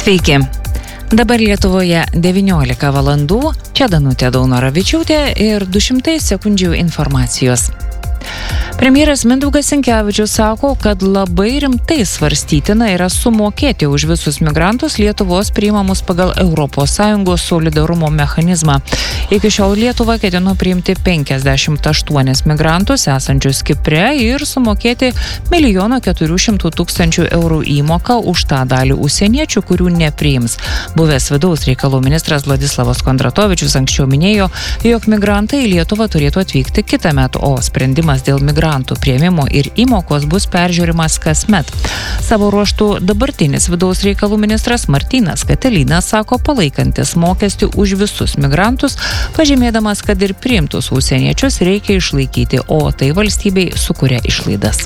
Sveiki. Dabar Lietuvoje 19 valandų, čia Danutė Daunoravičiūtė ir 200 sekundžių informacijos. Premjeras Mindaugas Sinkevičius sako, kad labai rimtai svarstytina yra sumokėti už visus migrantus Lietuvos priimamus pagal ES solidarumo mechanizmą. Iki šiol Lietuva ketino priimti 58 migrantus esančius Kipre ir sumokėti 1 400 000 eurų įmoką už tą dalį užsieniečių, kurių nepriims. Buvęs vidaus reikalų ministras Vladislavas Kondratovičius anksčiau minėjo, jog migrantai į Lietuvą turėtų atvykti kitąmet, o sprendimas dėl migrantų priėmimo ir įmokos bus peržiūrimas kasmet. Savo ruožtu dabartinis vidaus reikalų ministras Martynas Katelynas sako palaikantis mokestį už visus migrantus, pažymėdamas, kad ir priimtus užsieniečius reikia išlaikyti, o tai valstybei sukuria išlaidas.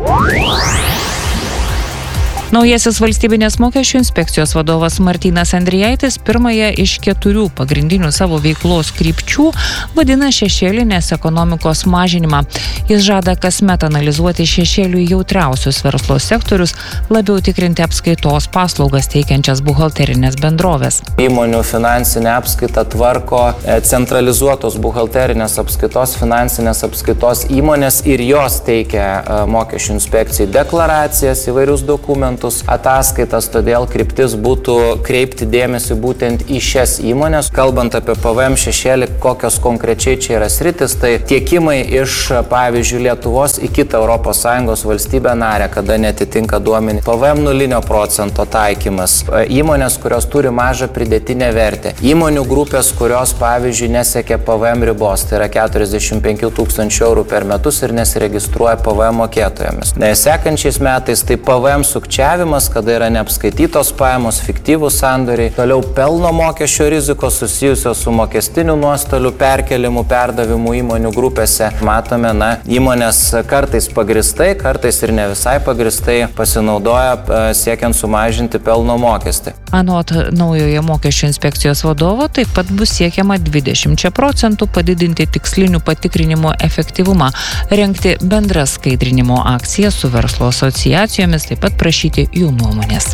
Naujasis valstybinės mokesčių inspekcijos vadovas Martynas Andrijaitis pirmąją iš 4 pagrindinių savo veiklos krypčių vadina šešėlinės ekonomikos mažinimą. Jis žada kasmet analizuoti šešėliui jautriausius verslo sektorius, labiau tikrinti apskaitos paslaugas teikiančias buhalterinės bendrovės. Įmonių finansinę apskaitą tvarko centralizuotos buhalterinės apskaitos, finansinės apskaitos įmonės ir jos teikia mokesčių inspekcijai deklaracijas, įvairius dokumentus, ataskaitas, todėl kryptis būtų kreipti dėmesį būtent į šias įmonės. Kalbant apie PVM šešėlį, kokios konkrečiai čia yra sritis, tai tiekimai iš, pavyzdžiui, Lietuvos į kitą ES valstybę narę, kada netitinka duomenys. PVM 0% taikymas. Įmonės, kurios turi mažą pridėtinę vertę. Įmonių grupės, kurios, pavyzdžiui, nesiekia PVM ribos, tai yra 45 000 eurų per metus ir nesiregistruoja PVM mokėtojomis. Sekančiais metais tai PVM sukčiavimas, kada yra neapskaitytos pajamos, fiktyvūs sandoriai, toliau pelno mokesčio rizikos susijusios su mokestiniu nuostoliu perkelimu, perdavimu įmonių grupėse. Matome, įmonės kartais pagristai, kartais ir ne visai pagristai pasinaudoja siekiant sumažinti pelno mokestį. Anot naujojo mokesčių inspekcijos vadovo, taip pat bus siekiama 20% padidinti tikslinių patikrinimo efektyvumą, rengti bendras skaidrinimo akcijas su verslo asociacijomis, taip pat prašyti jų nuomonės.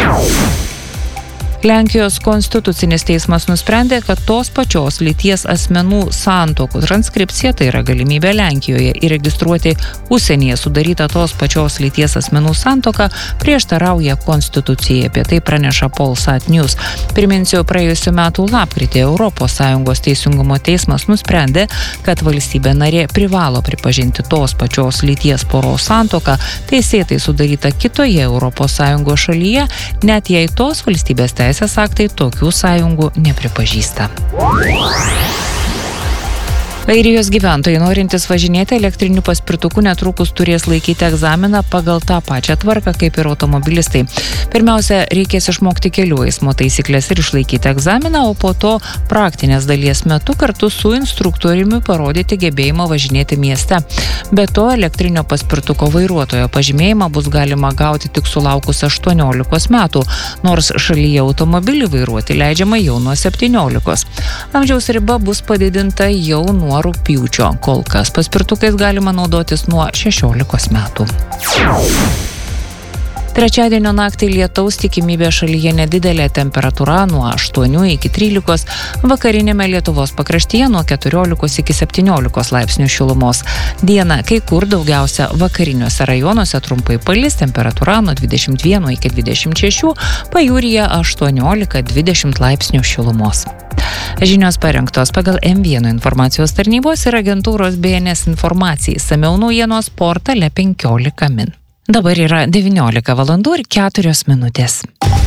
Lenkijos konstitucinis teismas nusprendė, kad tos pačios lyties asmenų santuokų transkripcija, tai yra galimybė Lenkijoje įregistruoti užsienyje sudarytą tos pačios lyties asmenų santuoką, prieštarauja konstitucijai. Apie tai praneša Polsat News. Priminsiu, praėjusiu metu lapkritį ES teisingumo teismas nusprendė, kad valstybė narė privalo pripažinti tos pačios lyties poros santuoką teisėtai sudarytą kitoje ES šalyje, net jei tos valstybės teisės aktai tokių sąjungų nepripažįsta. Airijos gyventojai, norintys važinėti elektriniu paspirtuku, netrukus turės laikyti egzaminą pagal tą pačią tvarką kaip ir automobilistai. Pirmiausia, reikės išmokti kelių eismo taisyklės ir išlaikyti egzaminą, o po to praktinės dalies metu kartu su instruktoriumi parodyti gebėjimą važinėti mieste. Be to, elektrinio paspirtuko vairuotojo pažymėjimą bus galima gauti tik sulaukus 18 metų, nors šalyje automobilį vairuoti leidžiama jau nuo 17. Amžiaus riba bus padidinta jau nuo rugpjūčio. Kol kas paspirtukais galima naudotis nuo 16 metų. Trečiadienio naktį lietaus tikimybė šalyje nedidelė, temperatūra nuo 8 iki 13, vakarinėme Lietuvos pakraštyje nuo 14 iki 17 laipsnių šilumos. Dieną kai kur daugiausia vakariniuose rajonuose trumpai palis, temperatūra nuo 21 iki 26, pajūryje 18-20 laipsnių šilumos. Žinios parengtos pagal M1 informacijos tarnybos ir agentūros BNS informacijai. Išsamiau naujienos portale 15 min. Dabar yra 19 valandų ir 4 minutės.